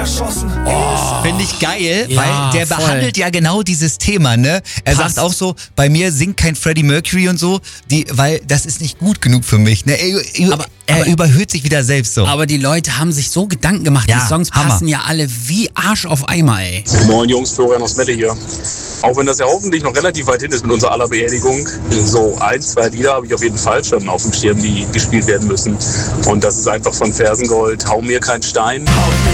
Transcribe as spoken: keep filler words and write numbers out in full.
erschossen. Oh, finde ich geil, Ja, weil der voll. behandelt ja genau dieses Thema, ne? Er Passt. sagt auch so, bei mir singt kein Freddie Mercury und so, die, weil das ist nicht gut genug für mich, ne? Er, er, Aber- er aber- überhöht sich wieder selbst so. Aber die Leute haben sich so Gedanken gemacht, Ja, die Songs Hammer. passen ja alle wie Arsch auf Eimer, ey. Moin Jungs, Florian aus Mette hier. Auch wenn das ja hoffentlich noch relativ weit hin ist mit unserer aller Beerdigung, so ein, zwei Lieder habe ich auf jeden Fall schon auf dem Schirm, die gespielt werden müssen. Und das ist einfach von Fersengold, Hau mir kein Stein.